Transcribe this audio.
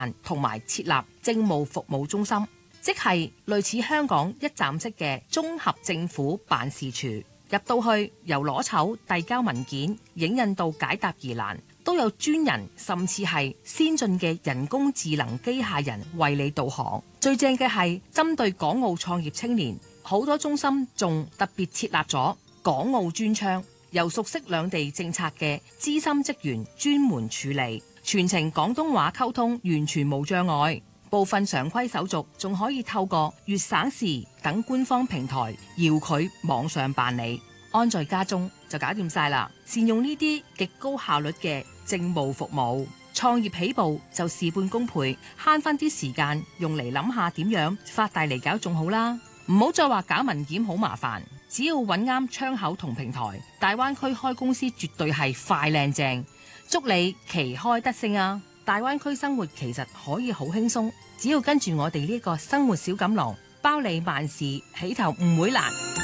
同埋設立政務服務中心，即係類似香港一站式嘅綜合政府辦事處。入到去由攞籌、遞交文件、影印到解答疑難，都有專人甚至係先進嘅人工智能機械人為你導航。最正嘅係針對港澳創業青年，好多中心仲特別設立咗港澳專窗，由熟悉兩地政策嘅資深職員專門處理，全程廣東話溝通，完全無障礙。部分常規手續仲可以透過粵省事等官方平台遙距網上辦理，安在家中就搞掂晒啦。善用呢啲極高效率嘅政務服務，創業起步就事半功倍，慳翻啲時間用嚟諗下點樣發大嚟搞仲好啦。唔好再話搞文件好麻煩，只要揾啱窗口同平台，大灣區開公司絕對係快靚正。祝你旗開得勝啊！大灣區生活其實可以好輕鬆，只要跟住我哋呢個生活小錦囊，包你萬事起頭唔會難。